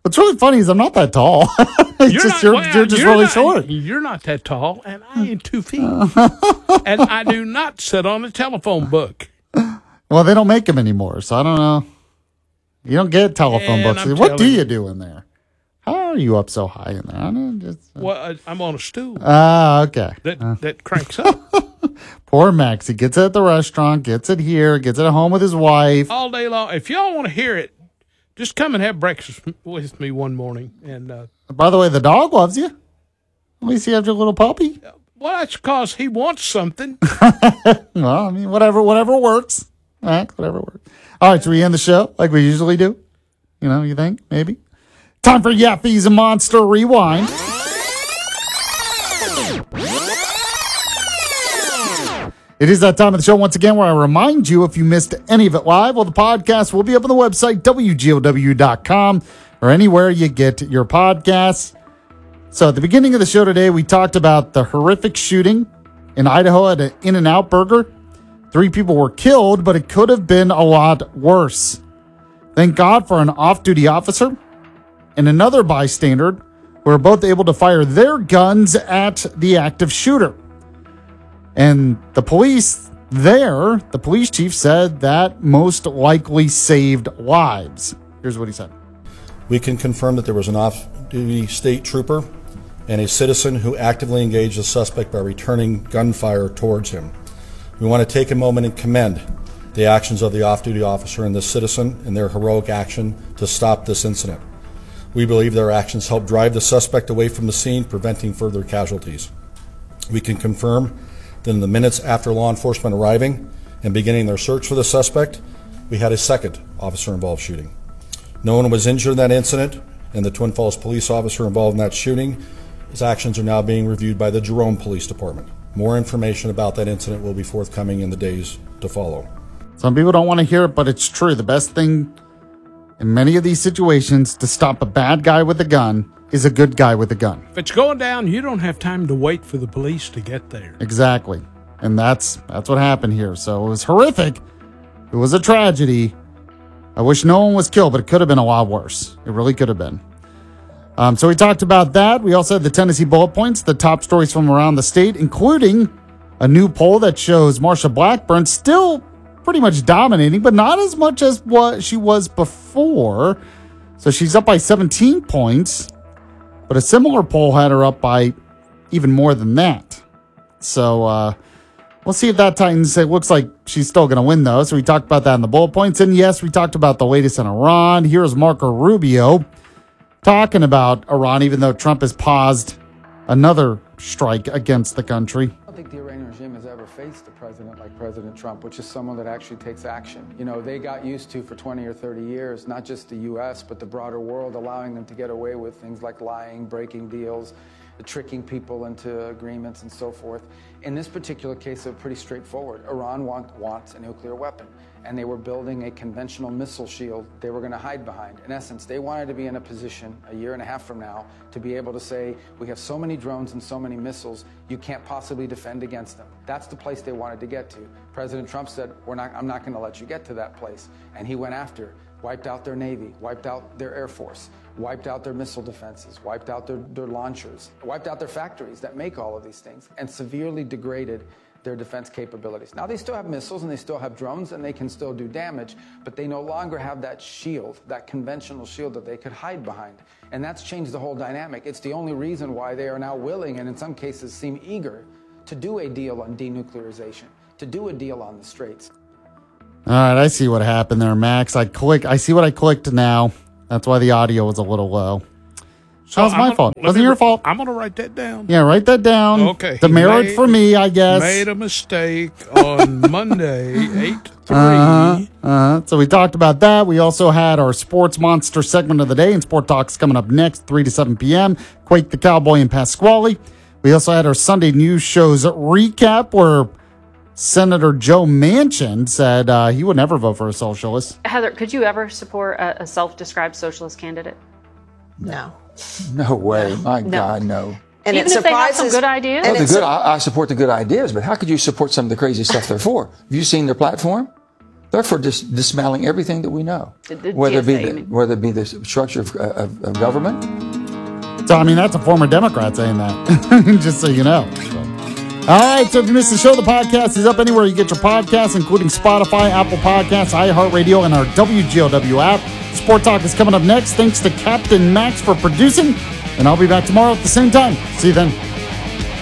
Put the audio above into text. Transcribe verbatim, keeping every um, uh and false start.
What's really funny is I'm not that tall. It's You're just not, you're, well, you're just you're really not, short. You're not that tall, and I ain't two feet. And I do not sit on a telephone book. Well, they don't make them anymore, so I don't know. You don't get telephone And books. I'm What do telling you you. do in there? How are you up so high in there? I don't know, just, uh, Well, I- I'm on a stool Ah, okay. that, that cranks up Poor Max. He gets it at the restaurant, gets it here, gets it at home with his wife. all day long. If y'all want to hear it, just come and have breakfast with me one morning. And, uh, By the way, the dog loves you. At least you have your little puppy. well, that's because he wants something. Well, I mean, whatever, whatever works. All right, whatever works. All right, should we end the show like we usually do? You know, you think? Maybe? Time for Yappy's Monster Rewind. It is that time of the show once again where I remind you, if you missed any of it live, well, the podcast will be up on the website, W G O W dot com, or anywhere you get your podcasts. So at the beginning of the show today, we talked about the horrific shooting in Idaho at an In-N-Out Burger. Three people were killed, but it could have been a lot worse. Thank God for an off-duty officer and another bystander who were both able to fire their guns at the active shooter. And the police there, the police chief said that most likely saved lives. Here's what he said. We can confirm that there was an off-duty state trooper and a citizen who actively engaged the suspect by returning gunfire towards him. We want to take a moment and commend the actions of the off-duty officer and the citizen in their heroic action to stop this incident. We believe their actions helped drive the suspect away from the scene, preventing further casualties. We can confirm that in the minutes after law enforcement arriving and beginning their search for the suspect, we had a second officer-involved shooting. No one was injured in that incident, and the Twin Falls police officer involved in that shooting, his actions are now being reviewed by the Jerome Police Department. More information about that incident will be forthcoming in the days to follow. Some people don't want to hear it, but it's true. The best thing in many of these situations to stop a bad guy with a gun is a good guy with a gun. If it's going down, you don't have time to wait for the police to get there. Exactly. And that's that's what happened here. So it was horrific. It was a tragedy. I wish no one was killed, but it could have been a lot worse. It really could have been. Um, so we talked about that. We also had the Tennessee bullet points, the top stories from around the state, including a new poll that shows Marsha Blackburn still pretty much dominating, but not as much as what she was before. So she's up by seventeen points, but a similar poll had her up by even more than that. So uh, we'll see if that tightens. It looks like she's still going to win, though. So we talked about that in the bullet points. And yes, we talked about the latest in Iran. Here's Marco Rubio talking about Iran, even though Trump has paused another strike against the country. I don't think the Iranian regime has ever faced a president like President Trump, which is someone that actually takes action. You know, they got used to for twenty or thirty years, not just the U S, but the broader world, allowing them to get away with things like lying, breaking deals, tricking people into agreements and so forth. In this particular case, it's pretty straightforward. Iran want, wants a nuclear weapon, and they were building a conventional missile shield they were going to hide behind. In essence, they wanted to be in a position a year and a half from now to be able to say, we have so many drones and so many missiles, you can't possibly defend against them. That's the place they wanted to get to. President Trump said, We're not, I'm not going to let you get to that place. And he went after, wiped out their Navy, wiped out their Air Force, wiped out their missile defenses, wiped out their, their launchers, wiped out their factories that make all of these things, and severely degraded their defense capabilities. Now, they still have missiles and they still have drones and they can still do damage, but they no longer have that shield, that conventional shield that they could hide behind. And that's changed the whole dynamic. It's the only reason why they are now willing, and in some cases seem eager, to do a deal on denuclearization, to do a deal on the Straits. All right, I see what happened there, Max. I click. I see what I clicked now. That's why the audio was a little low. So that was I'm my gonna, fault. let Wasn't me- your fault. I'm going to write that down. Yeah, write that down. Okay. Demerit He for made- me, I guess. Made a mistake on Monday, eight three. Uh-huh, uh-huh. So we talked about that. We also had our Sports Monster segment of the day, and Sport Talk's coming up next, three to seven p.m. Quake the Cowboy and Pasquale. We also had our Sunday news shows recap, where Senator Joe Manchin said uh, he would never vote for a socialist. Heather, could you ever support a, a self-described socialist candidate? No. No way. My No. God, no. And Even it if they have some surprises- good ideas? Well, And the it's good, I, I support the good ideas, but how could you support some of the crazy stuff they're for? Have you seen their platform? Therefore, just dismantling everything that we know, The- the whether it be G S A, the, you mean. whether it be the structure of, of, of government. So, I mean, that's a former Democrat saying that, just so you know. So. All right, so if you missed the show, the podcast is up anywhere you get your podcasts, including Spotify, Apple Podcasts, iHeartRadio, and our W G O W app. Sport Talk is coming up next. Thanks to Captain Max for producing, and I'll be back tomorrow at the same time. See you then.